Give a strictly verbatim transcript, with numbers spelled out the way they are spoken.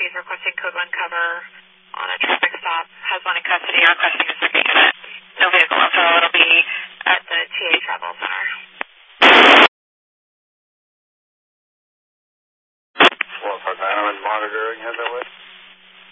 he's requesting code one cover on a traffic stop, has one in custody, requesting a second unit. No vehicle info, it'll be at the T A Travel Center. Well, Park nine, I'm monitoring, and